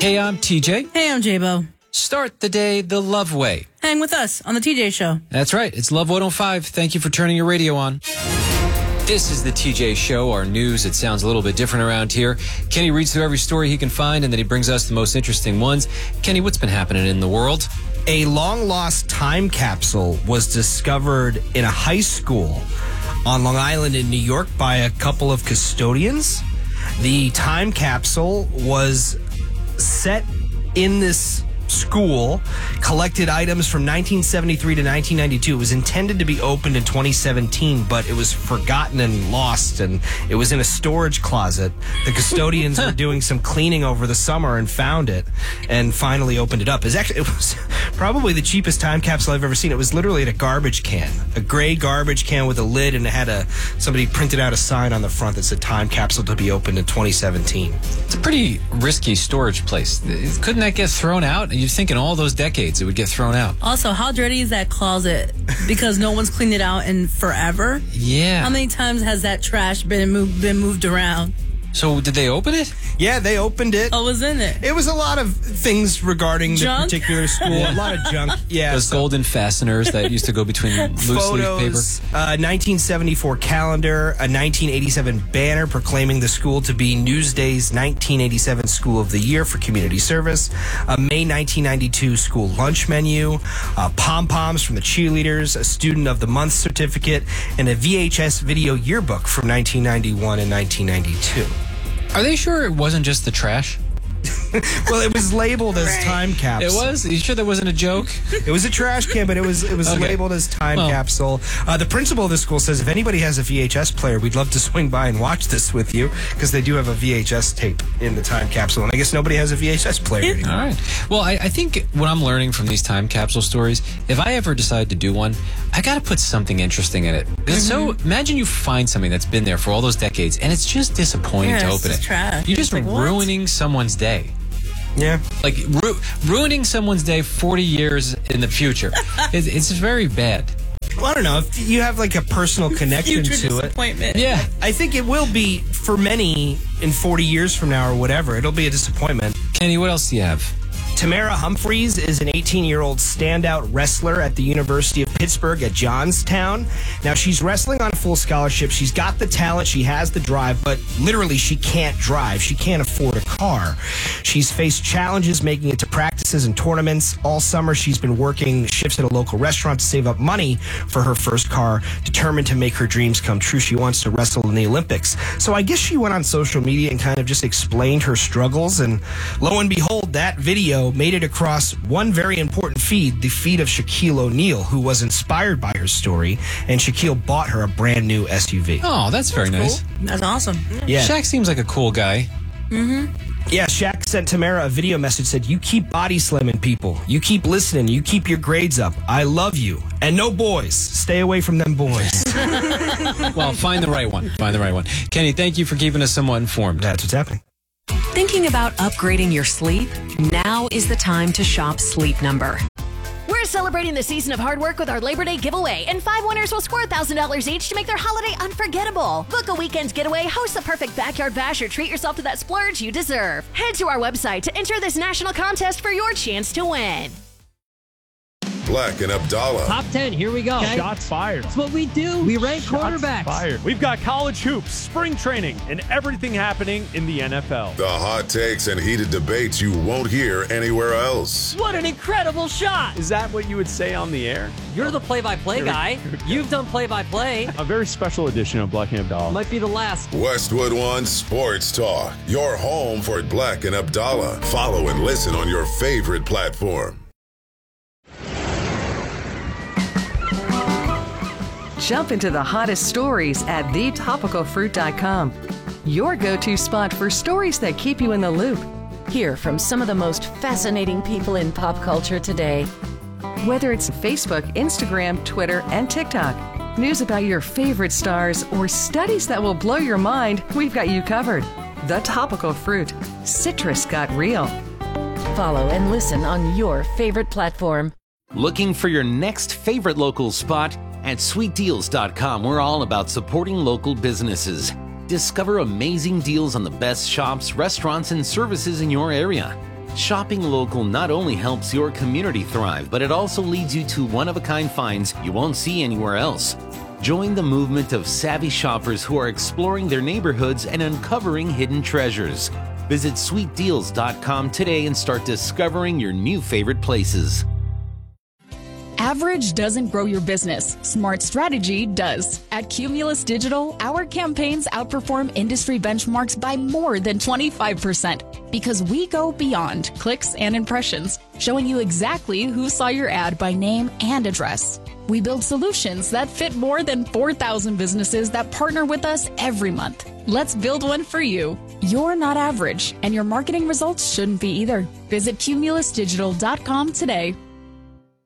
Hey, I'm TJ. Hey, I'm J-Bo. Start the day the love way. Hang with us on the TJ Show. That's right. It's Love 105. Thank you for turning your radio on. This is the TJ Show, our news. It sounds a little bit different around here. Kenny reads through every story he can find, and then he brings us the most interesting ones. Kenny, what's been happening in the world? A long-lost time capsule was discovered in a high school on Long Island in New York by a couple of custodians. The time capsule was set in this school, collected items from 1973 to 1992. It was intended to be opened in 2017, but it was forgotten and lost, and it was in a storage closet. The custodians were doing some cleaning over the summer and found it, and finally opened it up. It was probably the cheapest time capsule I've ever seen. It was literally in a garbage can, a gray garbage can with a lid, and it had somebody printed out a sign on the front that said time capsule to be opened in 2017. It's a pretty risky storage place. Couldn't that get thrown out? You'd think in all those decades it would get thrown out. Also, how dirty is that closet? Because no one's cleaned it out in forever. Yeah. How many times has that trash been moved around? So did they open it? Yeah, they opened it. What was in it? It was a lot of things regarding Junk? the particular school. A lot of junk. Yeah. Those golden fasteners that used to go between loose leaf paper. Photos, 1974 calendar, a 1987 banner proclaiming the school to be Newsday's 1987 School of the Year for community service, a May 1992 school lunch menu, pom-poms from the cheerleaders, a Student of the Month certificate, and a VHS video yearbook from 1991 and 1992. Are they sure it wasn't just the trash? Well, it was labeled as time capsule. It was? Are you sure that wasn't a joke? It was a trash can, but it was Okay. labeled as time capsule. The principal of the school says if anybody has a VHS player, we'd love to swing by and watch this with you, because they do have a VHS tape in the time capsule, and I guess nobody has a VHS player anymore. All right. Well, I think what I'm learning from these time capsule stories, if I ever decide to do one, I got to put something interesting in it. So imagine you find something that's been there for all those decades, and it's just disappointing to it's open just it. trash. You're just It's like, what? ruining someone's day. Yeah. Like ruining someone's day 40 years in the future. It's very bad. Well, I don't know. If you have like a personal connection Future to it, disappointment. Yeah. I think it will be, for many, in 40 years from now or whatever, it'll be a disappointment. Kenny, what else do you have? Tamara Humphreys is an 18-year-old standout wrestler at the University of Pittsburgh at Johnstown. Now, she's wrestling on a full scholarship. She's got the talent. She has the drive, but literally she can't drive. She can't afford a car. She's faced challenges making it to practices and tournaments. All summer, she's been working shifts at a local restaurant to save up money for her first car, determined to make her dreams come true. She wants to wrestle in the Olympics. So I guess she went on social media and kind of just explained her struggles, and lo and behold, that video made it across one very important feed, the feed of Shaquille O'Neal, who was inspired by her story, and Shaquille bought her a brand new SUV. Oh, that's very nice. That's awesome. Yeah. Shaq seems like a cool guy. Yeah, Shaq sent Tamara a video message, said, "You keep body slamming people. You keep listening. You keep your grades up. I love you. And no boys. Stay away from them boys." Well, find the right one. Find the right one. Kenny, thank you for keeping us somewhat informed. That's what's happening. Thinking about upgrading your sleep? Now is the time to shop Sleep Number. We're celebrating the season of hard work with our Labor Day giveaway, and 5 winners will score $1,000 each to make their holiday unforgettable. Book a weekend getaway, host the perfect backyard bash, or treat yourself to that splurge you deserve. Head to our website to enter this national contest for your chance to win. Black and Abdallah. Top 10, here we go. Shots fired. That's what we do. We rank quarterbacks. Fired. We've got college hoops, spring training, and everything happening in the NFL. The hot takes and heated debates you won't hear anywhere else. What an incredible shot. Is that what you would say on the air? You're the play-by-play guy. You've done play-by-play. A very special edition of Black and Abdallah. Might be the last. Westwood One Sports Talk. Your home for Black and Abdallah. Follow and listen on your favorite platform. Jump into the hottest stories at thetopicalfruit.com. Your go-to spot for stories that keep you in the loop. Hear from some of the most fascinating people in pop culture today. Whether it's Facebook, Instagram, Twitter, and TikTok, news about your favorite stars, or studies that will blow your mind, we've got you covered. The Topical Fruit. Citrus got real. Follow and listen on your favorite platform. Looking for your next favorite local spot? At sweetdeals.com, we're all about supporting local businesses. Discover amazing deals on the best shops, restaurants, and services in your area. Shopping local not only helps your community thrive, but it also leads you to one-of-a-kind finds you won't see anywhere else. Join the movement of savvy shoppers who are exploring their neighborhoods and uncovering hidden treasures. Visit sweetdeals.com today and start discovering your new favorite places. Average doesn't grow your business. Smart strategy does. At Cumulus Digital, our campaigns outperform industry benchmarks by more than 25% because we go beyond clicks and impressions, showing you exactly who saw your ad by name and address. We build solutions that fit more than 4,000 businesses that partner with us every month. Let's build one for you. You're not average, and your marketing results shouldn't be either. Visit cumulusdigital.com today.